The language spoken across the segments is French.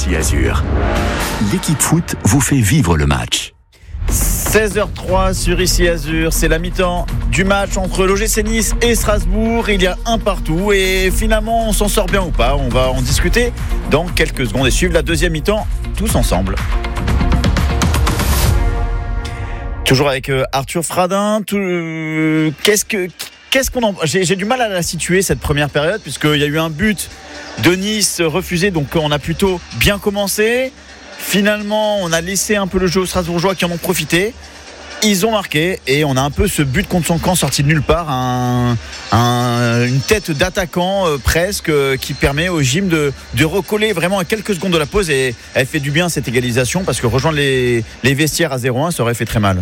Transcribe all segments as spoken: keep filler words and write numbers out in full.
Ici Azur. L'équipe foot vous fait vivre le match. seize heures zéro trois sur Ici Azur, c'est la mi-temps du match entre l'O G C Nice et Strasbourg. Il y a un partout et finalement on s'en sort bien ou pas, on va en discuter dans quelques secondes et suivre la deuxième mi-temps tous ensemble. Toujours avec Arthur Fradin. Tout, euh, qu'est-ce que qu'est-ce qu'on en j'ai, j'ai du mal à la situer cette première période puisqu'il y a eu un but de Nice refusé, donc on a plutôt bien commencé. Finalement, on a laissé un peu le jeu aux Strasbourgeois qui en ont profité. Ils ont marqué et on a un peu ce but contre son camp sorti de nulle part, un, un, une tête d'attaquant euh, presque euh, qui permet au gym de, de recoller vraiment à quelques secondes de la pause et elle fait du bien cette égalisation parce que rejoindre les, les vestiaires à zéro un ça aurait fait très mal.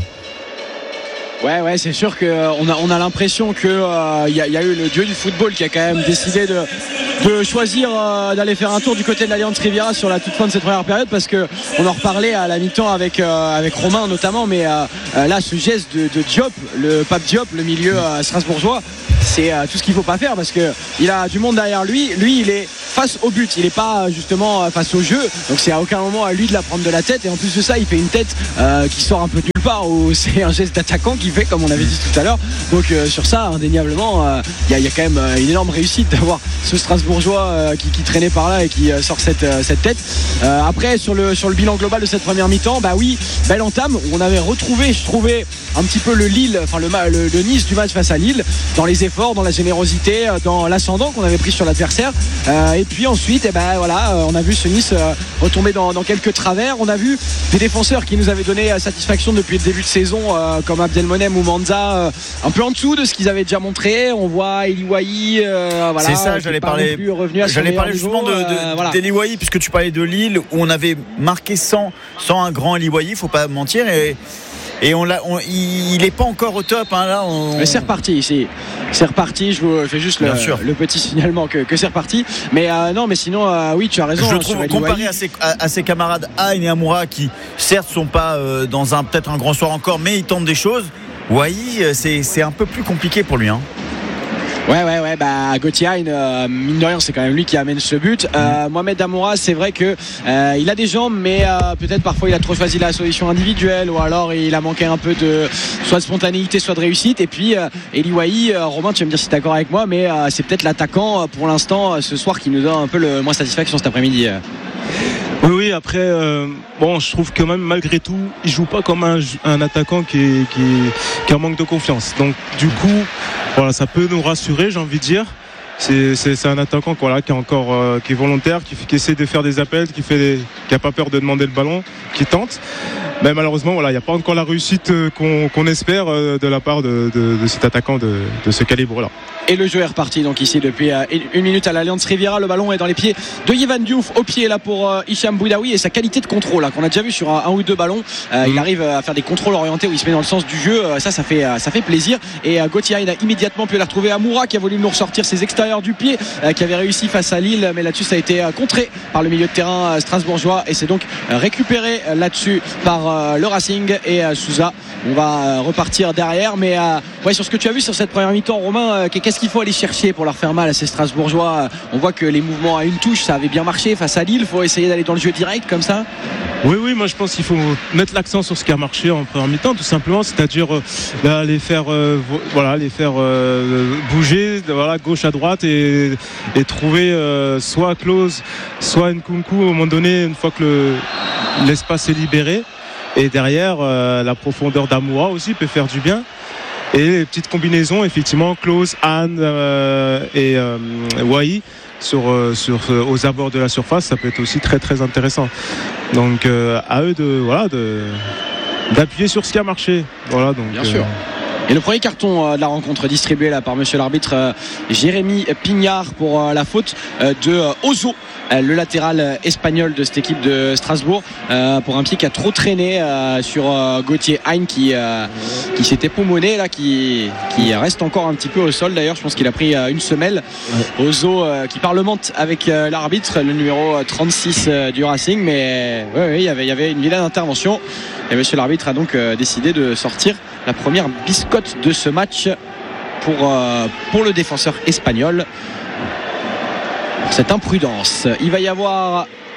Ouais, ouais, c'est sûr qu'on a, on a l'impression qu'il euh, y, y a eu le dieu du football qui a quand même décidé de, de choisir euh, d'aller faire un tour du côté de l'Alliance Riviera sur la toute fin de cette première période parce qu'on en reparlait à la mi-temps avec, euh, avec Romain notamment, mais euh, là ce geste de, de Diop, le Pape Diop, le milieu euh, strasbourgeois, c'est euh, tout ce qu'il ne faut pas faire parce qu'il a du monde derrière lui. Lui, il est face au but, il n'est pas justement face au jeu, donc c'est à aucun moment à lui de la prendre de la tête et en plus de ça il fait une tête euh, qui sort un peu de nulle part où c'est un geste d'attaquant qui fait comme on avait dit tout à l'heure, donc euh, sur ça indéniablement il euh, y, y a quand même une énorme réussite d'avoir ce Strasbourgeois euh, qui, qui traînait par là et qui euh, sort cette, euh, cette tête. Euh, après sur le, sur le bilan global de cette première mi-temps, bah oui, belle entame où on avait retrouvé, je trouvais un petit peu le Lille, enfin le, le, le Nice du match face à Lille, dans les efforts, dans la générosité, dans l'ascendant qu'on avait pris sur l'adversaire. Euh, et puis ensuite, eh ben, voilà, on a vu ce Nice euh, retomber dans, dans quelques travers. On a vu des défenseurs qui nous avaient donné satisfaction depuis le début de saison, euh, comme Abdelmonem ou Manza, euh, un peu en dessous de ce qu'ils avaient déjà montré. On voit Eliwahi, euh, voilà, c'est ça, j'allais parler, j'allais parler justement de, de, euh, voilà. d'Eliwahi, puisque tu parlais de Lille, où on avait marqué sans, sans un grand Eliwahi, il ne faut pas mentir. Et... Et on l'a, on, il n'est pas encore au top. Hein, là, on... Mais c'est reparti ici. C'est reparti. Je vous fais juste le, le petit signalement que, que c'est reparti. Mais euh, non, mais sinon, euh, oui, tu as raison. Je hein, trouve comparé à ses, à, à ses camarades Aïn et Amoura, qui certes sont pas euh, dans un peut-être un grand soir encore, mais ils tentent des choses. Wahi, c'est, c'est un peu plus compliqué pour lui. Hein. Ouais, ouais, ouais, bah, Gauthier Hein, euh, mine de rien, c'est quand même lui qui amène ce but. Euh, Mohamed Amoura, c'est vrai que euh, il a des jambes, mais euh, peut-être parfois il a trop choisi la solution individuelle, ou alors il a manqué un peu de soit de spontanéité, soit de réussite. Et puis euh, Eliwahi, euh, Romain, tu vas me dire si tu es d'accord avec moi, mais euh, c'est peut-être l'attaquant euh, pour l'instant euh, ce soir qui nous donne un peu le moins satisfaction cet après-midi. Euh. Oui, oui, après, euh, bon, je trouve que même malgré tout, il joue pas comme un, un attaquant qui, est, qui, qui a un manque de confiance. Donc, du coup, voilà, ça peut nous rassurer, j'ai envie de dire. C'est, c'est, c'est un attaquant voilà, qui est encore euh, qui est volontaire, qui, qui essaie de faire des appels, qui fait des, qui a pas peur de demander le ballon, qui tente. Mais malheureusement, voilà, il n'y a pas encore la réussite qu'on, qu'on espère euh, de la part de, de, de cet attaquant de, de ce calibre-là. Et le jeu est reparti donc ici depuis euh, une minute à l'Alliance Riviera. Le ballon est dans les pieds de Yvan Diouf, au pied là pour euh, Hicham Bouidaoui, et sa qualité de contrôle là, qu'on a déjà vu sur un, un ou deux ballons. Euh, mmh. Il arrive à faire des contrôles orientés où il se met dans le sens du jeu. Euh, ça, ça fait, euh, ça fait plaisir. Et euh, Gauthier Hein a immédiatement pu aller retrouver Amoura qui a voulu nous ressortir ses extérieurs du pied, euh, qui avait réussi face à Lille, mais là-dessus ça a été euh, contré par le milieu de terrain euh, strasbourgeois, et c'est donc euh, récupéré euh, là-dessus par euh, le Racing et euh, Souza. On va euh, repartir derrière, mais euh, ouais, sur ce que tu as vu sur cette première mi-temps, Romain, euh, qu'est-ce qu'il faut aller chercher pour leur faire mal à ces Strasbourgeois? On voit que les mouvements à une touche, ça avait bien marché face à Lille. Il faut essayer d'aller dans le jeu direct comme ça. Oui, oui, moi je pense qu'il faut mettre l'accent sur ce qui a marché en première mi-temps, tout simplement, c'est-à-dire euh, là, les faire, euh, voilà, les faire euh, bouger, voilà, gauche à droite, et, et trouver euh, soit Klose, soit Nkunku au moment donné, une fois que le, l'espace est libéré. Et derrière, euh, la profondeur d'Amoura aussi peut faire du bien. Et les petites combinaisons, effectivement, Klose, Anne euh, et euh, Wahi sur, euh, sur, euh, aux abords de la surface, ça peut être aussi très très intéressant. Donc euh, à eux de, voilà, de, d'appuyer sur ce qui a marché. Voilà, donc, bien sûr. Et le premier carton de la rencontre distribué là par monsieur l'arbitre euh, Jérémy Pignard pour euh, la faute euh, de euh, Ozo, euh, le latéral espagnol de cette équipe de Strasbourg, euh, pour un pied qui a trop traîné euh, sur euh, Gauthier Hein qui, euh, qui s'est époumoné là, qui, qui reste encore un petit peu au sol d'ailleurs. Je pense qu'il a pris euh, une semelle. Ouais. Ozo euh, qui parlemente avec euh, l'arbitre, le numéro trente-six euh, du Racing, mais ouais, ouais, il y avait, il y avait une vilaine intervention. Et monsieur l'arbitre a donc euh, décidé de sortir la première biscotte de ce match pour, euh, pour le défenseur espagnol. Cette imprudence. Il va y avoir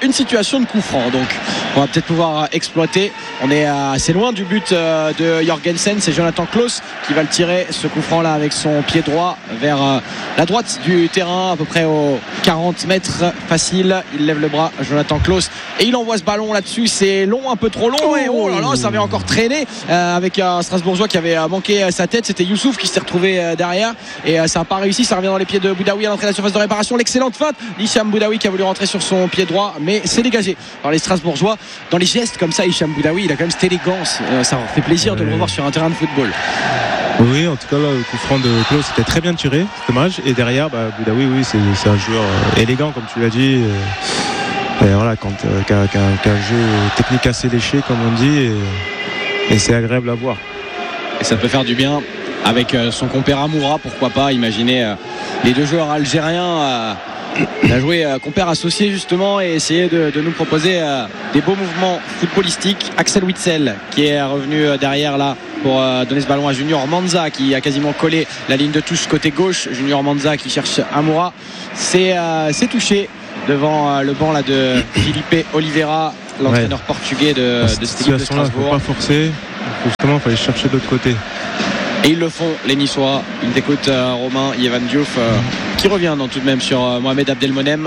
une situation de coup franc. Donc on va peut-être pouvoir exploiter. On est assez loin du but de Jorgensen. C'est Jonathan Klaus qui va le tirer, ce coup franc là, avec son pied droit vers la droite du terrain, à peu près aux quarante mètres facile. Il lève le bras, Jonathan Klaus, et il envoie ce ballon là-dessus. C'est long, un peu trop long, et oh là là, ça avait encore traîné euh, avec un Strasbourgeois qui avait manqué sa tête. C'était Youssouf qui s'est retrouvé derrière, et ça n'a pas réussi. Ça revient dans les pieds de Boudaoui à l'entrée de la surface de réparation. L'excellente feinte d'Hicham Boudaoui qui a voulu rentrer sur son pied droit, mais c'est dégagé par les Strasbourgeois. Dans les gestes comme ça, Hicham Boudaoui, il a quand même cette élégance. Euh, ça fait plaisir ouais. de le revoir sur un terrain de football. Oui, en tout cas, là, le coup franc de Klaus c'était très bien tiré, c'est dommage. Et derrière, bah, Boudaoui, oui, c'est, c'est un joueur euh, élégant, comme tu l'as dit. Et, et voilà, quand euh, qu'un, qu'un, qu'un jeu technique assez léché, comme on dit, et, et c'est agréable à voir. Et ça peut faire du bien avec euh, son compère Amoura, pourquoi pas. Imaginez euh, les deux joueurs algériens. Euh, Il a joué euh, compère associé justement et essayé de, de nous proposer euh, des beaux mouvements footballistiques. Axel Witsel qui est revenu euh, derrière là pour euh, donner ce ballon à Junior Manza qui a quasiment collé la ligne de touche côté gauche. Junior Manza qui cherche Amoura. C'est, euh, c'est touché devant euh, le banc là de Felipe Oliveira, l'entraîneur ouais. portugais de, de cette équipe de Strasbourg. Il ne faut pas forcer, justement il fallait chercher de l'autre côté. Et ils le font, les Niçois. Ils écoutent euh, Romain Yevan Diouf euh, qui revient non, tout de même sur euh, Mohamed Abdelmonem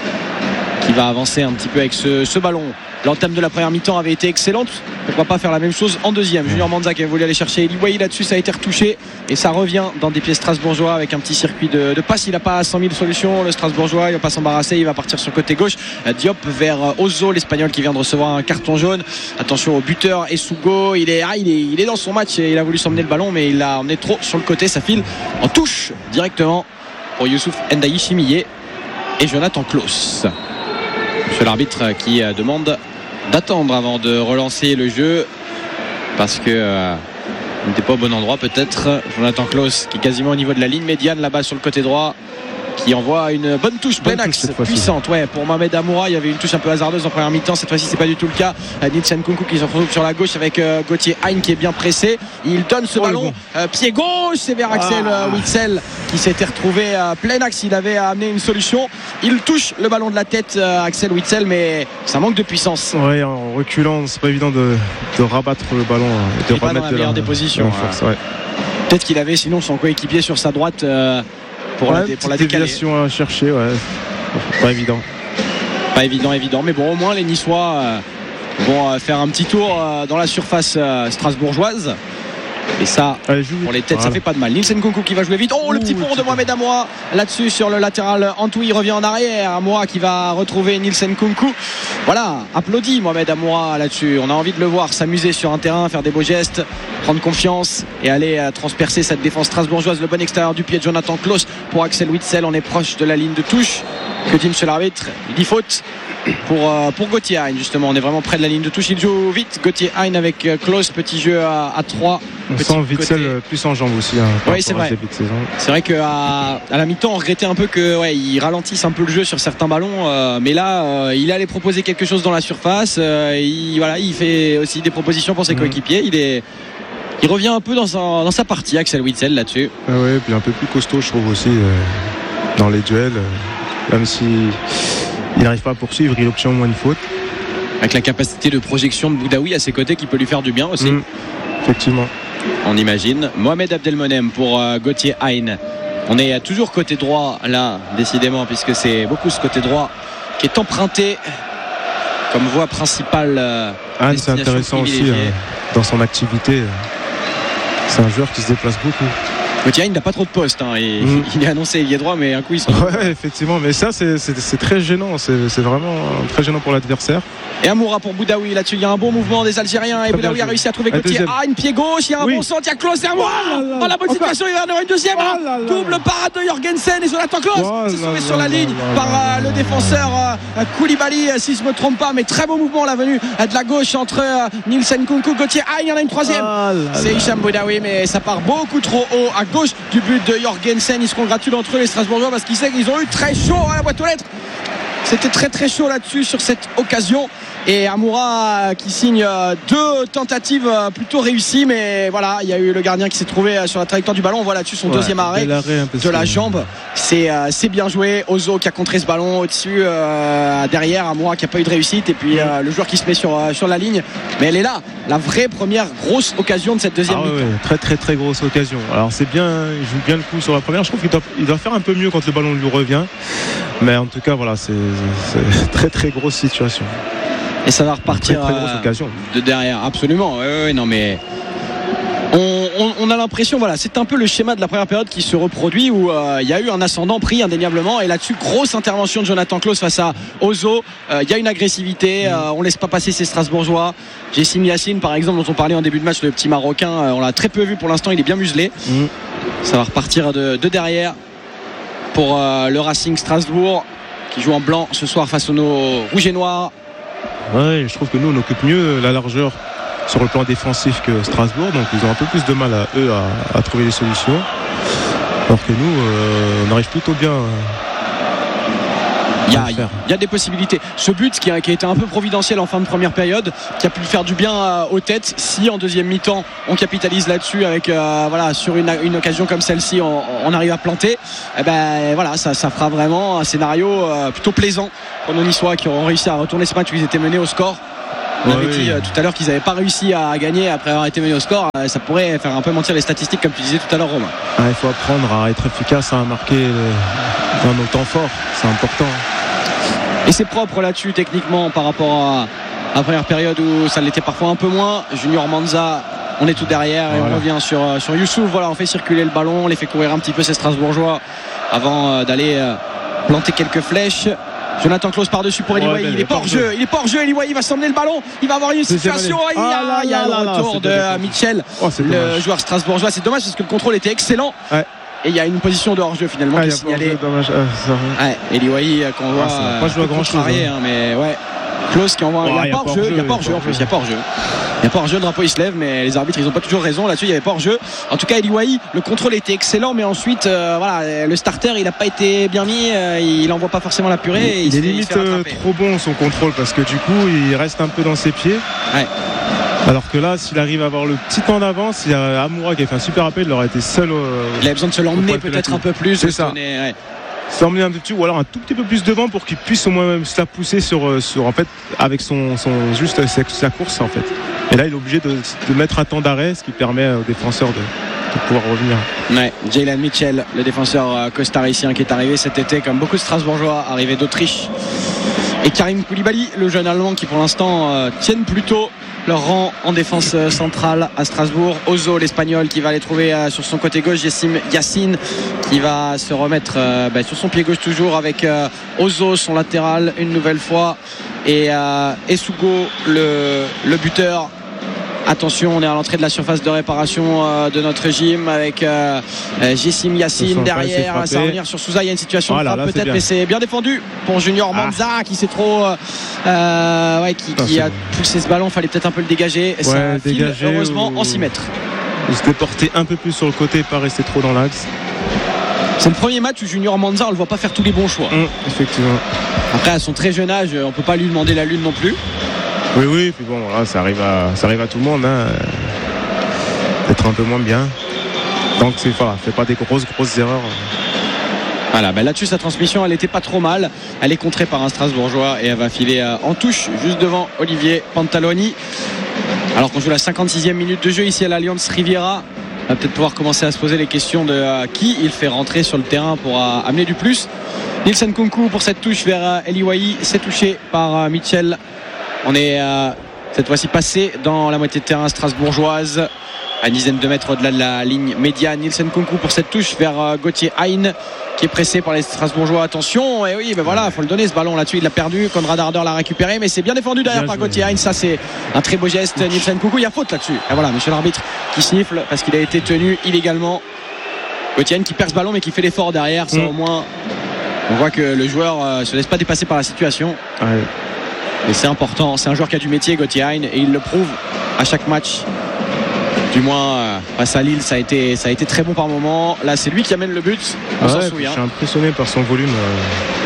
qui va avancer un petit peu avec ce, ce ballon. L'entame de la première mi-temps avait été excellente. Pourquoi pas faire la même chose en deuxième. Junior Manza qui a voulu aller chercher Eli Wahi là-dessus, ça a été retouché et ça revient dans des pieds strasbourgeois avec un petit circuit de, de passe. Il n'a pas cent mille solutions, le strasbourgeois, il va pas s'embarrasser, il va partir sur le côté gauche. Diop vers Ozo, l'espagnol qui vient de recevoir un carton jaune. Attention au buteur Essugo, il est, ah, il est, il est dans son match et il a voulu s'emmener le ballon mais il l'a emmené trop sur le côté. Ça file en touche directement pour Youssouf Ndaï Chimillé et Jonathan Klaus. Monsieur l'arbitre qui demande d'attendre avant de relancer le jeu parce que euh, il n'était pas au bon endroit peut-être. Jonathan Klaus qui est quasiment au niveau de la ligne médiane là-bas sur le côté droit, qui envoie une bonne touche plein axe puissante. Ouais, pour Mohamed Amoura, il y avait une touche un peu hasardeuse en première mi-temps. Cette fois-ci, c'est pas du tout le cas. Nielsen Kunku qui se retrouve sur la gauche avec euh, Gauthier Hein qui est bien pressé. Il donne ce oh, ballon bon. euh, pied gauche, c'est vers Axel ah. Witsel qui s'était retrouvé à euh, plein axe. Il avait amené une solution. Il touche le ballon de la tête, euh, Axel Witsel, mais ça manque de puissance. Ouais, en reculant, c'est pas évident de, de rabattre le ballon et de il remettre pas dans la meilleure des positions. Force, ouais. Peut-être qu'il avait sinon son coéquipier sur sa droite. Euh, Pour, ouais, la, pour la décaler. À chercher, ouais. Pas évident. Pas évident, évident. Mais bon, au moins les Niçois euh, vont euh, faire un petit tour euh, dans la surface euh, strasbourgeoise. Et ça, allez, pour les têtes, voilà. Ça fait pas de mal. Nielsen Kunku qui va jouer vite. Oh, le petit pont de Mohamed Amoura là-dessus sur le latéral. Antoui revient en arrière. Amoura qui va retrouver Nielsen Kunku. Voilà, applaudit Mohamed Amoura là-dessus. On a envie de le voir s'amuser sur un terrain, faire des beaux gestes, prendre confiance et aller euh, transpercer cette défense strasbourgeoise. Le bon extérieur du pied de Jonathan Klaus pour Axel Witsel. On est proche de la ligne de touche. Que dit monsieur l'arbitre? Il dit faute pour, euh, pour Gauthier Hein, justement. On est vraiment près de la ligne de touche. Il joue vite. Gauthier Hein avec euh, Klaus. Petit jeu à, à trois. On sent Witsel plus en jambes aussi. Hein, oui, c'est vrai. C'est vrai qu'à à la mi-temps, on regrettait un peu que ouais, il ralentisse un peu le jeu sur certains ballons. Euh, mais là, euh, il allait proposer quelque chose dans la surface. Euh, il, voilà, il fait aussi des propositions pour ses mmh. coéquipiers. Il est. Il revient un peu dans sa, dans sa partie, Axel Witsel, là-dessus. Ah ouais, puis un peu plus costaud, je trouve aussi, euh, dans les duels. Euh, même si il n'arrive pas à poursuivre, il obtient au moins une faute. Avec la capacité de projection de Boudaoui à ses côtés qui peut lui faire du bien aussi. Mmh, effectivement. On imagine. Mohamed Abdelmonem pour euh, Gauthier Hein. On est toujours côté droit, là, décidément, puisque c'est beaucoup ce côté droit qui est emprunté comme voie principale. Euh, Hein, c'est intéressant aussi euh, dans son activité. C'est un joueur qui se déplace beaucoup. Gauthier Hein n'a pas trop de postes. Hein, et mmh. Il est annoncé il est droit, mais un coup il se retrouve. Ouais, effectivement. Mais ça, c'est, c'est, c'est très gênant. C'est, c'est vraiment très gênant pour l'adversaire. Et Amoura pour Boudaoui. Là-dessus, il y a un bon mouvement des Algériens. Et Boudaoui a réussi à trouver Gauthier Hein, pied gauche. Il y a un oui. bon centre. Il y a Klaus et Amoura. Oh, oh, la bonne situation. Il va y en avoir une deuxième. Oh, là, là, double parade de Jorgensen et Jonathan Klaus. Oh, c'est sauvé sur la ligne là, par là, le défenseur euh, Koulibaly, si je ne me trompe pas. Mais très beau mouvement la venue de la gauche entre euh, Nielsen Kunku, Gauthier Hein. Il y en a une troisième. Oh, là, c'est Hicham Boudaoui, mais ça part beaucoup trop haut à gauche du but de Jorgensen. Ils se congratulent entre eux, les Strasbourgeois, parce qu'ils savent qu'ils ont eu très chaud à la boîte aux lettres. c'était très très chaud là-dessus sur cette occasion. Et Amoura qui signe deux tentatives plutôt réussies, mais voilà, il y a eu le gardien qui s'est trouvé sur la trajectoire du ballon. On voit là-dessus son ouais, deuxième arrêt, arrêt de la jambe. C'est, euh, c'est bien joué. Ozo qui a contré ce ballon au-dessus, euh, derrière Amoura qui n'a pas eu de réussite, et puis euh, le joueur qui se met sur, euh, sur la ligne. Mais elle est là, la vraie première grosse occasion de cette deuxième ah, mi-temps. Ouais, très très très grosse occasion. Alors c'est bien, il joue bien le coup sur la première. Je trouve qu'il doit, il doit faire un peu mieux quand le ballon lui revient. Mais en tout cas, voilà, c'est, c'est très très grosse situation. Et ça va repartir très, très grosse occasion. de derrière, absolument. Oui, oui, non mais on, on, on a l'impression, voilà, c'est un peu le schéma de la première période qui se reproduit, où euh, il y a eu un ascendant pris indéniablement, et là-dessus grosse intervention de Jonathan Klaus face à Ozo. Il euh, y a une agressivité, euh, on laisse pas passer ces Strasbourgeois. Jessim Yacine par exemple, dont on parlait en début de match, le petit Marocain, euh, on l'a très peu vu pour l'instant, il est bien muselé. Mmh. Ça va repartir de, de derrière pour euh, le Racing Strasbourg, qui joue en blanc ce soir face aux rouges et noirs. Ouais, je trouve que nous on occupe mieux la largeur sur le plan défensif que Strasbourg, donc ils ont un peu plus de mal à eux à, à trouver des solutions, alors que nous euh, on arrive plutôt bien il y, a, il y a des possibilités. Ce but qui a, qui a été un peu providentiel en fin de première période, qui a pu faire du bien euh, aux têtes, si en deuxième mi-temps on capitalise là-dessus avec euh, voilà, sur une, une occasion comme celle-ci on, on arrive à planter, et ben voilà, ça, ça fera vraiment un scénario euh, plutôt plaisant pour nos Niçois qui auront réussi à retourner ce match où ils étaient menés au score. On avait ouais, dit euh, tout à l'heure qu'ils n'avaient pas réussi à gagner après avoir été menés au score. Euh, ça pourrait faire un peu mentir les statistiques, comme tu disais tout à l'heure, Romain. Ah, il faut apprendre à être efficace, à marquer le... dans nos temps forts, c'est important. Et c'est propre là-dessus techniquement par rapport à la première période où ça l'était parfois un peu moins. Junior Manza, on est tout derrière et voilà. On revient sur, sur Youssouf. Voilà, on fait circuler le ballon, on les fait courir un petit peu ces Strasbourgeois avant euh, d'aller euh, planter quelques flèches. Jonathan Klaus par-dessus pour Eli ouais, Wahi, il est pas hors jeu, il est pas hors jeu, Eli Wahi va s'emmener le ballon, il va avoir une situation, il y a, il y a le retour de là, Mitchell, oh, le dommage. Joueur strasbourgeois. C'est dommage parce que le contrôle était excellent. Ouais. Et il y a une position de hors-jeu finalement ah, qui est signalée. Ah, ouais, Eli Wahi qu'on voit ah, pas joué à grand chose, hein. Hein, mais ouais. Klaus qui envoie oh, il n'y a, a pas hors-jeu, il n'y a pas hors-jeu en plus, il n'y a pas hors-jeu. Il n'y a pas hors-jeu, le drapeau il se lève, mais les arbitres ils n'ont pas toujours raison. Là-dessus il n'y avait pas hors-jeu. En tout cas, Eli Wahi, le contrôle était excellent, mais ensuite euh, voilà, le starter il n'a pas été bien mis, euh, il n'envoie pas forcément la purée. Il, il est limite trop bon son contrôle, parce que du coup il reste un peu dans ses pieds. Ouais. Alors que là, s'il arrive à avoir le petit temps d'avance, il y a Amoura qui a fait un super appel, il aurait été seul. Au, il avait besoin de se l'emmener peut-être un peu plus. C'est ça. Donner, ouais. S'emmener un peu dessus, ou alors un tout petit peu plus devant pour qu'il puisse au moins même se la pousser sur, sur en fait avec son, son juste sa, sa course en fait. Et là, il est obligé de, de mettre un temps d'arrêt, ce qui permet aux défenseurs de, de pouvoir revenir. Ouais, Jaylan Mitchell, le défenseur costaricien qui est arrivé cet été, comme beaucoup de Strasbourgeois arrivés d'Autriche. Et Karim Koulibaly, le jeune Allemand qui pour l'instant euh, tiennent plutôt leur rang en défense centrale à Strasbourg. Ozo, l'Espagnol, qui va aller trouver euh, sur son côté gauche Jessim Yacine, qui va se remettre euh, bah, sur son pied gauche toujours avec euh, Ozo, son latéral, une nouvelle fois, et euh, Essugo, le, le buteur. Attention, on est à l'entrée de la surface de réparation euh, de notre gym avec euh, Jessim Yacine derrière. Ça va revenir sur Souza. Il y a une situation oh là, de frappe peut-être, mais c'est bien défendu pour Junior Manza ah. qui s'est trop euh, ouais, qui, qui a poussé ce ballon. Il fallait peut-être un peu le dégager. Ouais, ça file heureusement ou... en six mètres. Il se déportait un peu plus sur le côté, pas rester trop dans l'axe. C'est le premier match où Junior Manza, on le voit pas faire tous les bons choix. Mmh, effectivement. Après, à son très jeune âge, on peut pas lui demander la lune non plus. Oui, oui, puis bon, là, ça arrive à, ça arrive à tout le monde, hein, d'être un peu moins bien. Donc, c'est pas, fait pas des grosses, grosses erreurs. Voilà, ben là-dessus, sa transmission, elle était pas trop mal. Elle est contrée par un Strasbourgeois et elle va filer en touche juste devant Olivier Pantaloni. Alors qu'on joue la cinquante-sixième minute de jeu ici à l'Allianz Riviera. On va peut-être pouvoir commencer à se poser les questions de euh, qui il fait rentrer sur le terrain pour euh, amener du plus. Nilsen Kunku pour cette touche vers euh, Eli Wahi. C'est touché par euh, Mitchell. On est euh, cette fois-ci passé dans la moitié de terrain strasbourgeoise, à une dizaine de mètres au-delà de la ligne médiane. Nilsen Kunku pour cette touche vers euh, Gauthier Hein, qui est pressé par les Strasbourgeois. Attention, et oui, ben voilà, il faut le donner ce ballon là-dessus. Il l'a perdu. Conrad Harder l'a récupéré, mais c'est bien défendu derrière bien par Gauthier Hein. Ça, c'est un très beau geste. Nilsen Kunku, il y a faute là-dessus. Et voilà, monsieur l'arbitre qui siffle parce qu'il a été tenu illégalement. Gauthier Hein qui perd ce ballon, mais qui fait l'effort derrière. Ça, mmh. au moins, on voit que le joueur ne euh, se laisse pas dépasser par la situation. Ouais. Et c'est important, c'est un joueur qui a du métier, Gauthier Hein, et il le prouve à chaque match. Du moins euh, face à Lille, ça a été, ça a été très bon par moment. Là, c'est lui qui amène le but. On ah s'en ouais, souvient. Je suis impressionné par son volume. Euh...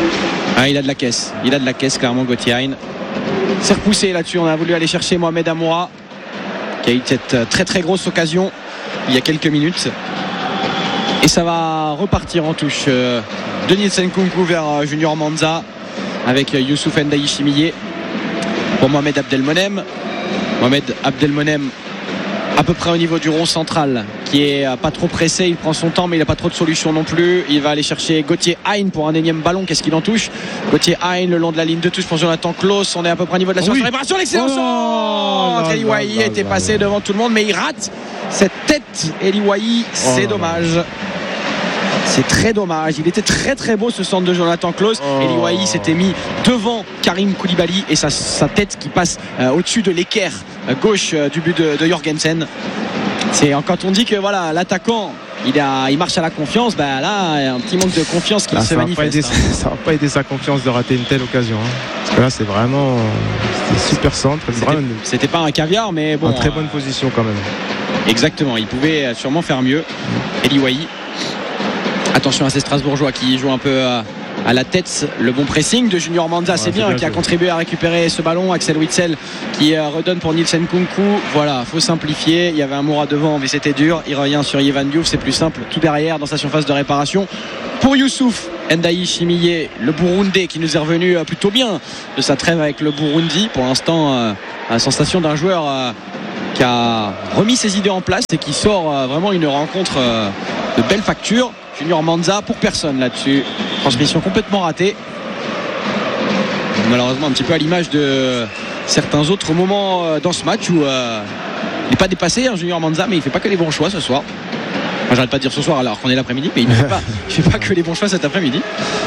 Ah, il a de la caisse, il a de la caisse clairement Gauthier Hein. C'est repoussé là-dessus, on a voulu aller chercher Mohamed Amoura qui a eu cette très très grosse occasion il y a quelques minutes. Et ça va repartir en touche de Nielsen Nkunku vers Junior Manza avec Youssouf Ndaye Chimillé pour Mohamed Abdelmonem. Mohamed Abdelmonem à peu près au niveau du rond central, qui est pas trop pressé, il prend son temps mais il n'a pas trop de solutions non plus. Il va aller chercher Gauthier Hein pour un énième ballon. Qu'est-ce qu'il en touche? Gauthier Hein le long de la ligne de touche pour Jonathan Klaus. On est à peu près au niveau de la surface de réparation. L'excellent centre. Eli Wahi était passé devant tout le monde mais il rate cette tête. Eli Wahi, c'est oh dommage. C'est très dommage. Il était très très beau ce centre de Jonathan Klaus. Oh. Eli Wahi s'était mis devant Karim Koulibaly et sa, sa tête qui passe euh, au-dessus de l'équerre euh, gauche euh, du but de, de Jorgensen. C'est quand on dit que voilà l'attaquant il, a, il marche à la confiance, bah là il y a un petit manque de confiance qui là, se manifeste. Aider, hein. Ça va pas aider sa confiance de rater une telle occasion. Hein. Parce que là c'est vraiment c'était super centre. C'était, c'était pas un caviar mais bon. En très bonne euh, position quand même. Exactement. Il pouvait sûrement faire mieux. Eli Wahi. Attention à ces Strasbourgeois qui jouent un peu à, à la tête. Le bon pressing de Junior Manza, ouais, c'est bien, bien qui a contribué à récupérer ce ballon. Axel Witsel qui euh, redonne pour Nielsen Nkunku. Voilà, faut simplifier. Il y avait un Moura devant mais c'était dur. Il revient sur Yvan Diouf, c'est plus simple. Tout derrière dans sa surface de réparation. Pour Youssouf Ndaye Chimillé, le Burundais qui nous est revenu euh, plutôt bien de sa trêve avec le Burundi. Pour l'instant, euh, la sensation d'un joueur euh, qui a remis ses idées en place et qui sort euh, vraiment une rencontre euh, de belle facture. Junior Manza pour personne là-dessus. Transmission complètement ratée. Malheureusement un petit peu à l'image de certains autres moments dans ce match où euh, il n'est pas dépassé hein, Junior Manza, mais il ne fait pas que les bons choix ce soir. Enfin, j'arrête pas de dire ce soir alors qu'on est l'après-midi, mais il ne fait pas, il fait pas que les bons choix cet après-midi.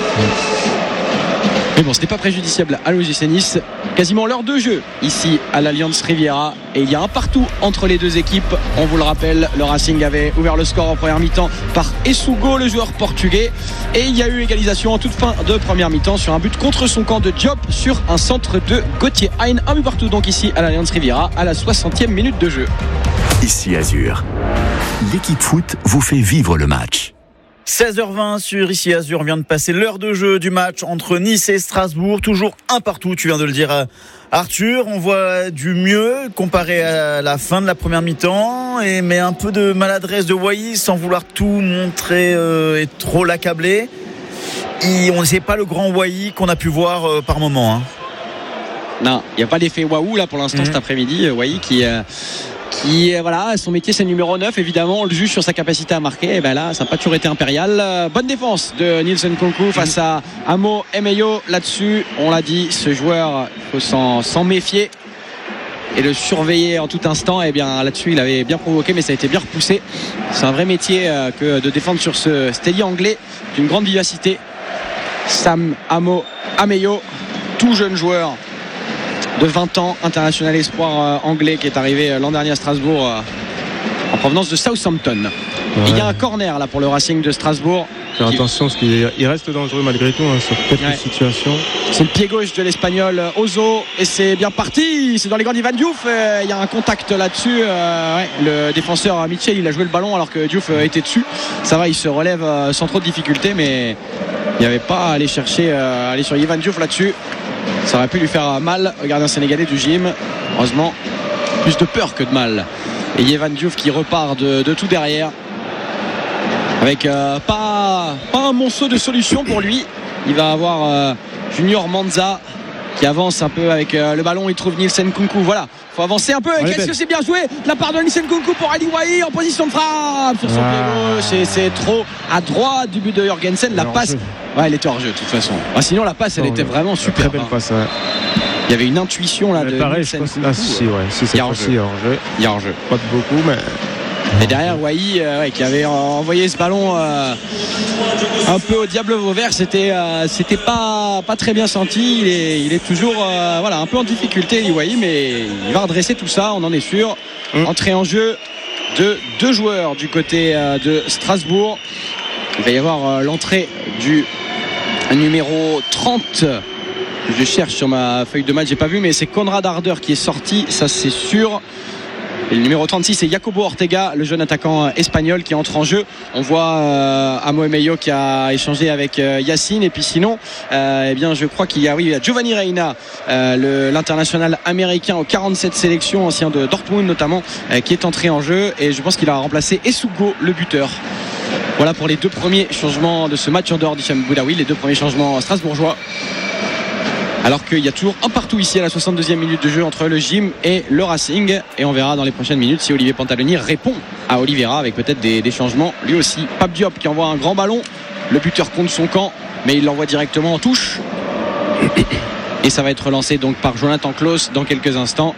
Mais bon, ce n'est pas préjudiciable à l'O G C Nice. Quasiment l'heure de jeu ici à l'Allianz Riviera. Et il y a un partout entre les deux équipes. On vous le rappelle, le Racing avait ouvert le score en première mi-temps par Essugo, le joueur portugais. Et il y a eu égalisation en toute fin de première mi-temps sur un but contre son camp de Diop sur un centre de Gauthier Hein. Un but partout donc ici à l'Allianz Riviera à la soixantième minute de jeu. Ici Azur. L'équipe foot vous fait vivre le match. seize heures vingt sur Ici Azur, vient de passer l'heure de jeu du match entre Nice et Strasbourg, toujours un partout, tu viens de le dire Arthur. On voit du mieux comparé à la fin de la première mi-temps, et, mais un peu de maladresse de Wahi sans vouloir tout montrer euh, et trop l'accabler. Et on ne sait pas le grand Wahi qu'on a pu voir euh, par moment. Hein. Non, il n'y a pas l'effet waouh là pour l'instant mmh. cet après-midi. Wahi qui... Euh... qui voilà, son métier c'est le numéro neuf, évidemment on le juge sur sa capacité à marquer, et ben là ça n'a pas toujours été impérial. Bonne défense de Nielsen Nkunku face à Amo Emeyo. Là-dessus on l'a dit, ce joueur il faut s'en, s'en méfier et le surveiller en tout instant. Et bien là-dessus il avait bien provoqué mais ça a été bien repoussé. C'est un vrai métier que de défendre sur ce steady anglais d'une grande vivacité. Sam Amo Emeyo, tout jeune joueur de vingt ans, international espoir euh, anglais qui est arrivé euh, l'an dernier à Strasbourg euh, en provenance de Southampton. Ouais. Il y a un corner là pour le Racing de Strasbourg. Faire qui... attention parce qu'il reste dangereux malgré tout hein, sur quelques ouais. situations. C'est le pied gauche de l'Espagnol euh, Ozo et c'est bien parti. C'est dans les gants d'Ivan Diouf. Euh, il y a un contact là-dessus. Euh, ouais. Le défenseur Mitchell il a joué le ballon alors que Diouf euh, était dessus. Ça va, il se relève euh, sans trop de difficulté, mais il n'y avait pas à aller chercher, euh, aller sur Ivan Diouf là-dessus. Ça aurait pu lui faire mal au gardien sénégalais du gym. Heureusement, plus de peur que de mal. Et Yvan Diouf qui repart de, de tout derrière. Avec euh, pas, pas un monceau de solutions pour lui. Il va avoir euh, Junior Manza qui avance un peu avec euh, le ballon. Il trouve Nielsen Nkunku. Voilà, faut avancer un peu. Et qu'est-ce que c'est bien joué de la part de Nielsen Nkunku pour Eli Wahi en position de frappe sur son ah. pied gauche. Et c'est trop à droite du but de Jorgensen. La Alors, passe. Ouais, elle était hors jeu de toute façon. Ah, sinon la passe elle oh, était vraiment super. Très belle passe. Ouais. Il y avait une intuition là mais de pareil, je pense que... ah, si, ouais, si, c'est il y a hors jeu. jeu. Il y a hors jeu. Pas de beaucoup mais. Et derrière Wahi euh, ouais, qui avait envoyé ce ballon euh, un peu au diable Vauvert, c'était euh, c'était pas pas très bien senti. Il est il est toujours euh, voilà un peu en difficulté Wahi, mais il va redresser tout ça, on en est sûr. Mmh. Entrée en jeu de deux joueurs du côté euh, de Strasbourg. Il va y avoir euh, l'entrée du numéro trente. Je cherche sur ma feuille de match, j'ai pas vu, mais c'est Konrad Harder qui est sorti, ça c'est sûr. Et le numéro trente-six, c'est Jacobo Ortega, le jeune attaquant espagnol qui entre en jeu. On voit euh, Amo Emeyo qui a échangé avec euh, Yacine. Et puis sinon, euh, eh bien, je crois qu'il y a, oui, il y a Giovanni Reina, euh, le, l'international américain aux quarante-sept sélections, ancien de Dortmund notamment, euh, qui est entré en jeu. Et je pense qu'il a remplacé Essugo, le buteur. Voilà pour les deux premiers changements de ce match en dehors d'Hicham Boudaoui, les deux premiers changements strasbourgeois. Alors qu'il y a toujours un partout ici à la soixante-deuxième minute de jeu entre le Gym et le Racing. Et on verra dans les prochaines minutes si Olivier Pantaloni répond à Oliveira avec peut-être des, des changements. Lui aussi, Pape Diop qui envoie un grand ballon. Le buteur compte son camp, mais il l'envoie directement en touche. Et ça va être relancé donc par Jonathan Klaus dans quelques instants.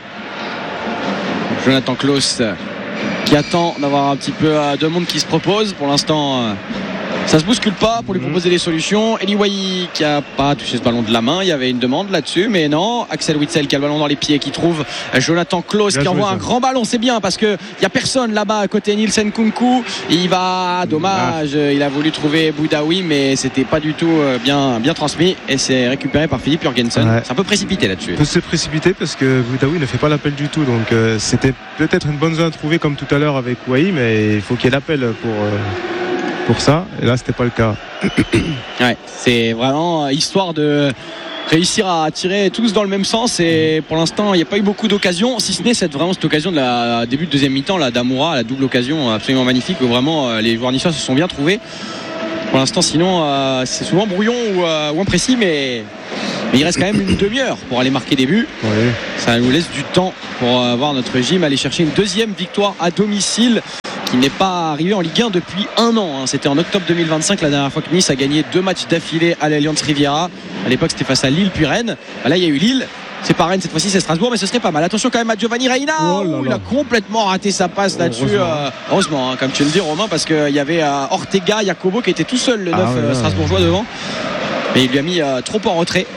Jonathan Klaus qui attend d'avoir un petit peu de monde qui se propose. Pour l'instant, ça se bouscule pas pour lui proposer des solutions. Eli Wahi qui a pas touché ce ballon de la main. Il y avait une demande là-dessus, mais non. Axel Witsel qui a le ballon dans les pieds, qui trouve Jonathan Klaus bien qui envoie ça. Un grand ballon. C'est bien parce que il y a personne là-bas à côté. Nielsen Kunku. Il va, dommage. Ah. Il a voulu trouver Boudaoui, mais c'était pas du tout bien, bien transmis. Et c'est récupéré par Philippe Jurgensen. Ouais. C'est un peu précipité là-dessus. Il peut se précipiter parce que Boudaoui ne fait pas l'appel du tout. Donc euh, c'était peut-être une bonne zone à trouver comme tout à l'heure avec Wahi, mais il faut qu'il y ait l'appel pour. Euh... pour ça, et là c'était pas le cas. Ouais, c'est vraiment histoire de réussir à tirer tous dans le même sens, et pour l'instant il n'y a pas eu beaucoup d'occasions, si ce n'est cette, vraiment cette occasion de la début de deuxième mi-temps là, d'Amoura, la double occasion absolument magnifique où vraiment les joueurs niçois se sont bien trouvés. Pour l'instant sinon euh, c'est souvent brouillon ou, euh, ou imprécis, mais, mais il reste quand même une demi-heure pour aller marquer des buts. Oui. Ça nous laisse du temps pour euh, voir notre Gym aller chercher une deuxième victoire à domicile, qui n'est pas arrivé en Ligue un depuis un an. C'était en octobre deux mille vingt-cinq la dernière fois que Nice a gagné deux matchs d'affilée à l'Allianz Riviera. À l'époque c'était face à Lille puis Rennes. Là il y a eu Lille, c'est pas Rennes cette fois-ci, c'est Strasbourg, mais ce serait pas mal. Attention quand même à Giovanni Reina. Oh là là. Il a complètement raté sa passe là-dessus. Heureusement, euh, heureusement hein, comme tu le dis Romain, parce qu'il y avait euh, Ortega, Jacobo qui était tout seul, le neuf ah ouais, euh, strasbourgeois devant. Mais il lui a mis euh, trop en retrait.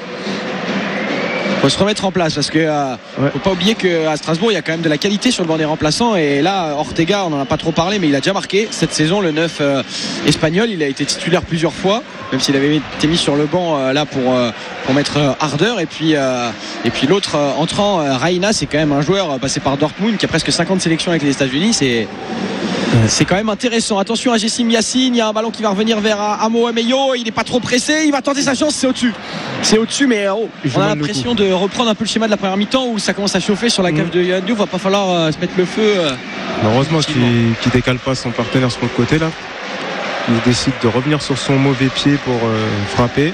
Faut se remettre en place parce que euh, ouais. faut pas oublier qu'à Strasbourg il y a quand même de la qualité sur le banc des remplaçants, et là Ortega on en a pas trop parlé mais il a déjà marqué cette saison, le neuf euh, espagnol. Il a été titulaire plusieurs fois, même s'il avait été mis sur le banc euh, là pour, euh, pour mettre euh, ardeur, et puis, euh, et puis l'autre euh, entrant euh, Reina, c'est quand même un joueur euh, passé par Dortmund qui a presque cinquante sélections avec les États-Unis. C'est C'est quand même intéressant. Attention à Jessim Yacine, il y a un ballon qui va revenir vers Amo Emeyo, il n'est pas trop pressé, il va tenter sa chance, c'est au-dessus. C'est au-dessus, mais oh, on a l'impression de reprendre un peu le schéma de la première mi-temps où ça commence à chauffer sur la cave mmh. de Yohan Diouf. Va pas falloir euh, se mettre le feu. Euh, Heureusement qu'il ne décale pas son partenaire sur le côté là. Il décide de revenir sur son mauvais pied pour euh, frapper.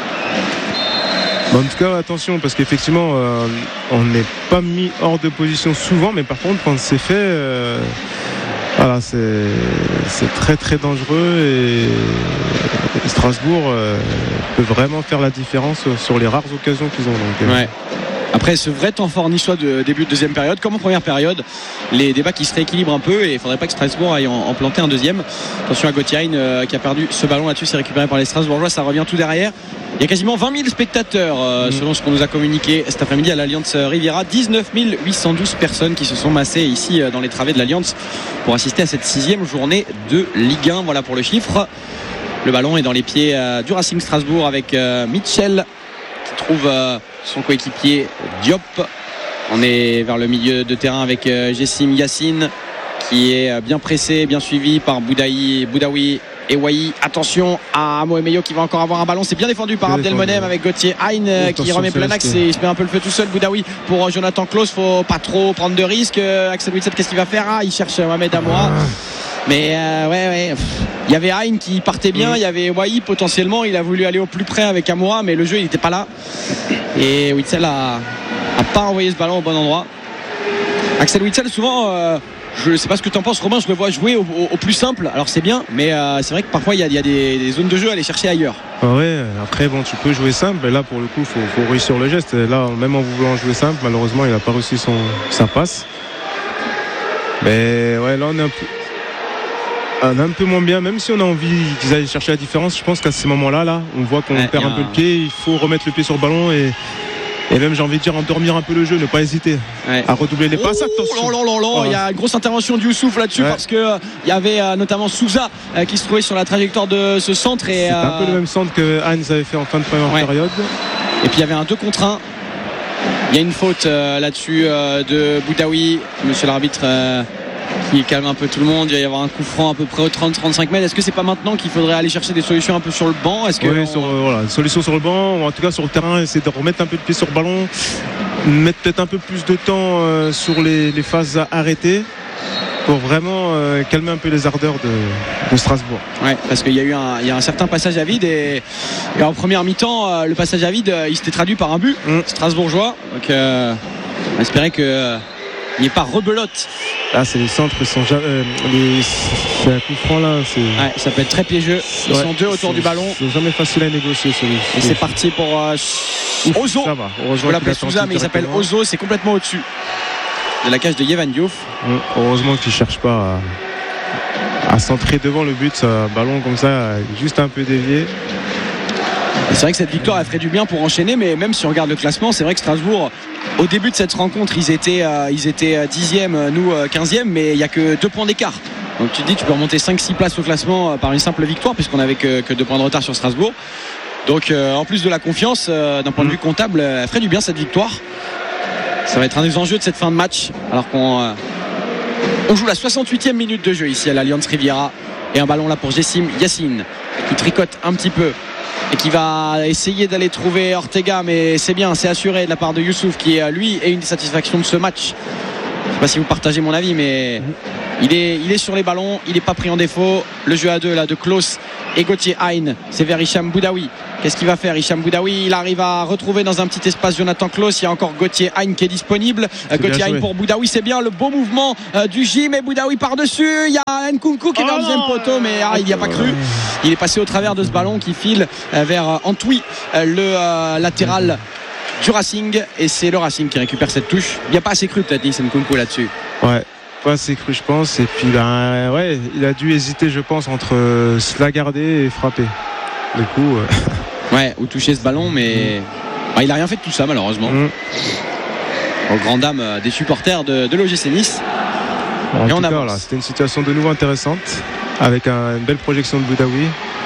En tout cas attention, parce qu'effectivement euh, on n'est pas mis hors de position souvent, mais par contre quand c'est fait euh, voilà, c'est, c'est très très dangereux, et Strasbourg euh, peut vraiment faire la différence sur les rares occasions qu'ils ont. Donc, euh... ouais. Après ce vrai temps fort niçois de début de deuxième période, comme en première période, les débats qui se rééquilibrent un peu, et il ne faudrait pas que Strasbourg aille en, en planter un deuxième. Attention à Gauthier euh, qui a perdu ce ballon là-dessus, c'est récupéré par les Strasbourgeois, ça revient tout derrière. Il y a quasiment vingt mille spectateurs euh, mmh. selon ce qu'on nous a communiqué cet après-midi à l'Allianz Riviera. dix-neuf mille huit cent douze personnes qui se sont massées ici euh, dans les travées de l'Allianz pour assister à cette sixième journée de Ligue un. Voilà pour le chiffre. Le ballon est dans les pieds euh, du Racing Strasbourg avec euh, Mitchell qui trouve euh, son coéquipier Diop. On est vers le milieu de terrain avec euh, Jessim Yacine qui est euh, bien pressé, bien suivi par Boudaoui, Boudaoui et Wahi. Attention à Amo Emeyo qui va encore avoir un ballon. C'est bien défendu par Abdelmonem avec Gauthier Hein euh, qui remet plein axe et il se met un peu le feu tout seul. Boudaoui pour euh, Jonathan Klaus. Faut pas trop prendre de risques. euh, Axel Witsel, qu'est-ce qu'il va faire? Ah, il cherche Mohamed Amoura. Mais euh, ouais, ouais. Il y avait Hein qui partait bien, il y avait Wahi potentiellement, il a voulu aller au plus près avec Amoura, mais le jeu il n'était pas là. Et Witsel a, a pas envoyé ce ballon au bon endroit. Axel Witsel, souvent, euh, je ne sais pas ce que tu en penses, Romain, je le vois jouer au, au, au plus simple. Alors c'est bien, mais euh, c'est vrai que parfois il y a, il y a des, des zones de jeu à aller chercher ailleurs. Ouais, après bon, tu peux jouer simple, mais là pour le coup, il faut, faut réussir le geste. Là, même en voulant jouer simple, malheureusement, il n'a pas réussi son, sa passe. Mais ouais, là on est un peu. Un, un peu moins bien, même si on a envie qu'ils aillent chercher la différence. Je pense qu'à ces moments-là, là, on voit qu'on ouais, perd un peu le pied. Il faut remettre le pied sur le ballon et, et même, j'ai envie de dire, endormir un peu le jeu, ne pas hésiter ouais. à redoubler les passes. Oh, là, là, là, là. Il y a une grosse intervention du Youssouf là-dessus ouais. parce que euh, il y avait euh, notamment Souza euh, qui se trouvait sur la trajectoire de ce centre. Et, c'est euh... un peu le même centre que Heinz avait fait en fin de première ouais. période. Et puis il y avait un deux contre un. Il y a une faute euh, là-dessus euh, de Boudaoui, monsieur l'arbitre euh, qui calme un peu tout le monde. Il va y avoir un coup franc à peu près aux trente à trente-cinq mètres. Est-ce que c'est pas maintenant qu'il faudrait aller chercher des solutions un peu sur le banc? Est-ce que oui, on... sur, euh, voilà, une solution sur le banc, ou en tout cas sur le terrain, essayer de remettre un peu de pied sur le ballon, mettre peut-être un peu plus de temps euh, sur les, les phases arrêtées pour vraiment euh, calmer un peu les ardeurs de, de Strasbourg. Ouais, parce qu'il y a eu un, il y a un certain passage à vide et, et en première mi-temps, euh, le passage à vide, euh, il s'était traduit par un but mm. strasbourgeois. Donc, euh, on espérait que euh, il n'y ait pas rebelote. Là, c'est les centres, ils sont jamais, euh, les, c'est un coup franc là. C'est... Ouais, ça peut être très piégeux. Ils ouais, sont deux autour du ballon. C'est jamais facile à négocier celui. Et c'est parti pour euh, Ozo. Ça va. Heureusement, je peux l'appeler Souza, mais il s'appelle Ozo. C'est complètement au-dessus de la cage de Yevan Diouf. Heureusement qu'il ne cherche pas à, à centrer devant le but. Un ballon comme ça, juste un peu dévié. C'est vrai que cette victoire elle ferait du bien pour enchaîner, mais même si on regarde le classement, c'est vrai que Strasbourg, au début de cette rencontre, ils étaient, euh, ils étaient dixième, nous euh, quinzième, mais il n'y a que deux points d'écart. Donc tu te dis tu peux remonter cinq six places au classement euh, par une simple victoire, puisqu'on n'avait que, que deux points de retard sur Strasbourg. Donc euh, en plus de la confiance, euh, d'un point de vue comptable, elle ferait du bien cette victoire. Ça va être un des enjeux de cette fin de match, alors qu'on euh, on joue la soixante-huitième minute de jeu ici à l'Allianz Riviera. Et un ballon là pour Jessim Yacine qui tricote un petit peu et qui va essayer d'aller trouver Ortega, mais c'est bien, c'est assuré de la part de Youssouf qui lui est une des satisfactions de ce match. Je ne sais pas si vous partagez mon avis, mais il est, il est sur les ballons, il n'est pas pris en défaut. Le jeu à deux là de Klaus et Gauthier Hein, c'est vers Hicham Boudaoui. Qu'est-ce qu'il va faire Hicham Boudaoui? Il arrive à retrouver dans un petit espace Jonathan Klaus. Il y a encore Gauthier Hein qui est disponible. C'est Gauthier Hein pour Boudaoui, c'est bien le beau mouvement euh, du Gym et Boudaoui par-dessus. Il y a Nkunku qui est dans le deuxième poteau, mais ah, il n'y a pas cru. Il est passé au travers de ce ballon qui file euh, vers euh, Antwi, euh, le euh, latéral du Racing, et c'est le Racing qui récupère cette touche. Il n'y a pas assez cru peut-être Nice Nkunku là-dessus. Ouais, pas assez cru je pense. Et puis ben, ouais, il a dû hésiter je pense entre euh, se la garder et frapper. Du coup euh... ouais, ou toucher ce ballon, mais mm. bah, il n'a rien fait de tout ça malheureusement. Mm. Aux grandes dames des supporters de, de l'O G C Nice. En et on cas, là, c'était une situation de nouveau intéressante avec un, une belle projection de Boudaoui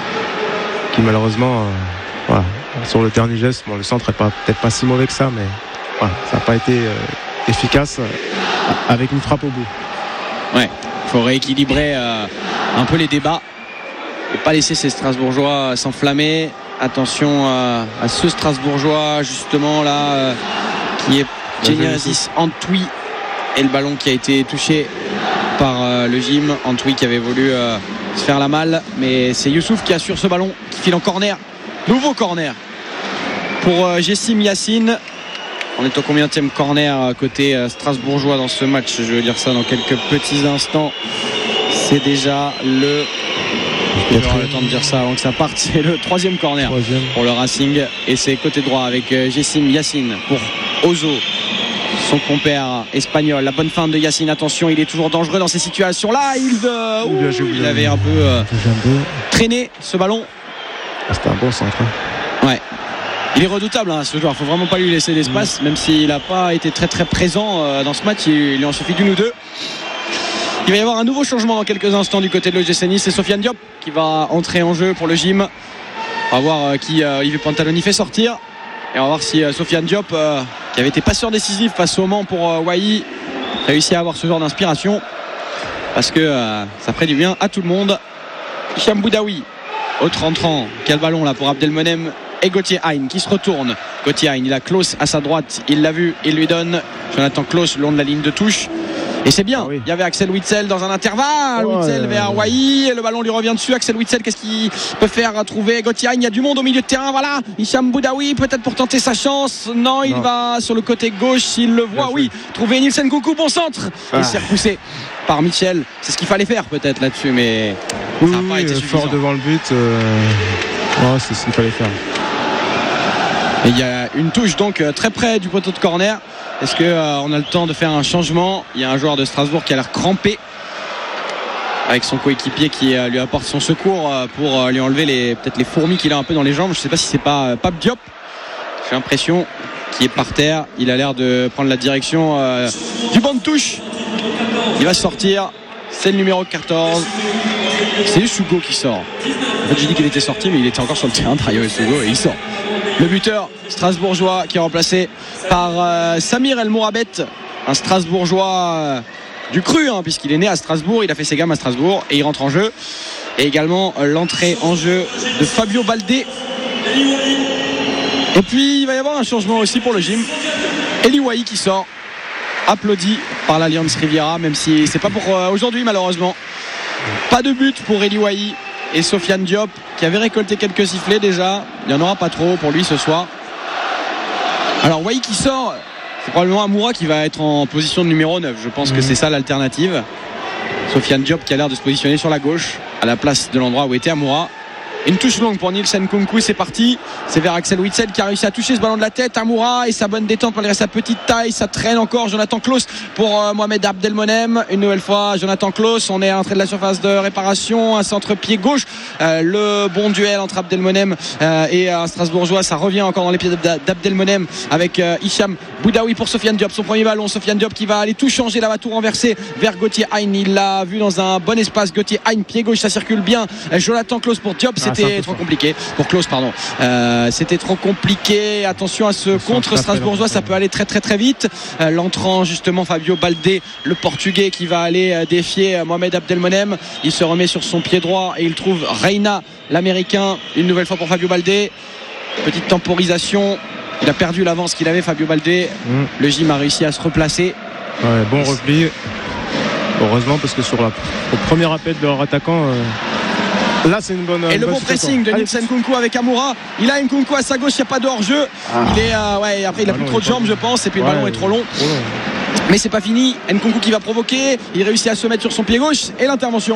qui malheureusement euh, voilà, sur le dernier geste, bon, le centre n'est pas, peut-être pas si mauvais que ça, mais voilà, ça n'a pas été euh, efficace euh, avec une frappe au bout. Ouais, il faut rééquilibrer euh, un peu les débats et pas laisser ces Strasbourgeois s'enflammer. Attention euh, à ce Strasbourgeois justement là euh, qui est Genesis Antwi, et le ballon qui a été touché par euh, le Gym. Antwi qui avait voulu euh, se faire la malle, mais c'est Youssouf qui assure ce ballon qui file en corner. Nouveau corner pour euh, Jessim Yacine. On est au combienième corner côté euh, strasbourgeois dans ce match? Je vais dire ça dans quelques petits instants. C'est déjà le... Je vais avoir le temps de dire ça avant que ça parte. C'est le troisième corner troisième. Pour le Racing, et c'est côté droit avec euh, Jessim Yacine pour Ozo, son compère espagnol. La bonne fin de Yacine, attention, il est toujours dangereux dans ces situations là. Il, euh, ouh, il avait un peu euh, traîné ce ballon. Ah, c'était un bon centre. Ouais, il est redoutable hein, ce joueur, il ne faut vraiment pas lui laisser d'espace, mmh. même s'il n'a pas été très très présent euh, dans ce match. Il lui en suffit d'une ou deux. Il va y avoir un nouveau changement dans quelques instants du côté de l'O G C Nice. C'est Sofiane Diop qui va entrer en jeu pour le Gym. On va voir euh, qui euh, Yves Pantaloni fait sortir, et on va voir si euh, Sofiane Diop euh, qui avait été passeur décisif face au Mans pour euh, Wai, réussit à avoir ce genre d'inspiration, parce que euh, ça ferait du bien à tout le monde. Hicham Boudaoui autre entrant, quel ballon là pour Abdelmonem et Gauthier Hein qui se retourne. Gauthier Hein, il a Klaus à sa droite, il l'a vu, il lui donne Jonathan Klaus le long de la ligne de touche. Et c'est bien, ah oui. Il y avait Axel Witsel dans un intervalle, oh, Witsel euh... vers Wai, le ballon lui revient dessus. Axel Witsel, qu'est-ce qu'il peut faire? Trouver Gauthier Hein, il y a du monde au milieu de terrain, voilà. Hicham Boudaoui peut-être pour tenter sa chance. Non, non. Il va sur le côté gauche, il le voit, oui. Trouver Nielsen Nkunku, bon centre. Ah. Il s'est repoussé par Michel. C'est ce qu'il fallait faire peut-être là-dessus, mais oui, ça n'a pas oui, été suffisant. Fort devant le but, euh... ouais, c'est ce qu'il fallait faire. Et il y a une touche donc très près du poteau de corner. Est-ce qu'on euh, a le temps de faire un changement? Il y a un joueur de Strasbourg qui a l'air crampé, avec son coéquipier qui euh, lui apporte son secours euh, pour euh, lui enlever les, peut-être les fourmis qu'il a un peu dans les jambes. Je ne sais pas si c'est pas euh, Pape Diop, j'ai l'impression, qui est par terre. Il a l'air de prendre la direction euh, du banc de touche. Il va sortir, c'est le numéro quatorze, c'est Sugo qui sort. En fait j'ai dit qu'il était sorti, mais il était encore sur le terrain, Dario Sugo, et il sort. le buteur strasbourgeois qui est remplacé par euh, Samir El Mourabet, un strasbourgeois euh, du cru hein, puisqu'il est né à Strasbourg, il a fait ses gammes à Strasbourg et il rentre en jeu. Et également euh, l'entrée en jeu de Fabio Baldé. Et puis il va y avoir un changement aussi pour le gym. Eli Wahi qui sort, applaudi par l'Alliance Riviera, même si c'est pas pour euh, aujourd'hui malheureusement. Pas de but pour Eli Wahi et Sofiane Diop qui avait récolté quelques sifflets déjà. Il n'y en aura pas trop pour lui ce soir. Alors Wahi qui sort, c'est probablement Amoura qui va être en position de numéro neuf. Je pense mmh. que c'est ça l'alternative. Sofiane Diop qui a l'air de se positionner sur la gauche à la place de l'endroit où était Amoura. Une touche longue pour Nielsen Nkunku, c'est parti. C'est vers Axel Witsel qui a réussi à toucher ce ballon de la tête. Amoura et sa bonne détente malgré sa petite taille. Ça traîne encore. Jonathan Klaus pour euh, Mohamed Abdelmonem. Une nouvelle fois, Jonathan Klaus. On est à l'entrée de la surface de réparation. Un centre pied gauche. Euh, le bon duel entre Abdelmonem euh, et un Strasbourgeois. Ça revient encore dans les pieds d'Abdelmonem avec euh, Hicham Boudaoui pour Sofiane Diop. Son premier ballon. Sofiane Diop qui va aller tout changer là-bas, tout renverser vers Gauthier Hein. Il l'a vu dans un bon espace. Gauthier Hein, pied gauche, ça circule bien. Jonathan Klaus pour Diop. C'est C'était trop compliqué pour Klaus, pardon. Euh, c'était trop compliqué. Attention à ce contre strasbourgeois, ça peut aller très très très vite. Euh, l'entrant justement Fabio Baldé, le portugais qui va aller euh, défier euh, Mohamed Abdelmonem. Il se remet sur son pied droit et il trouve Reina, l'américain. Une nouvelle fois pour Fabio Baldé. Petite temporisation. Il a perdu l'avance qu'il avait, Fabio Baldé. Mmh. Le gym a réussi à se replacer. Ouais, bon repli. Heureusement parce que sur la, au premier appel de leur attaquant. Euh... Là c'est une bonne. Et une le bonne bon pressing de Nielsen Nkunku avec Amoura. Il a Nkunku à sa gauche, il n'y a pas de hors-jeu. Ah. Il est euh, ouais, après il a plus trop de jambes je pense. Et puis le ouais, ballon est trop long. trop long. Mais c'est pas fini. Nkunku qui va provoquer. Il réussit à se mettre sur son pied gauche. Et l'intervention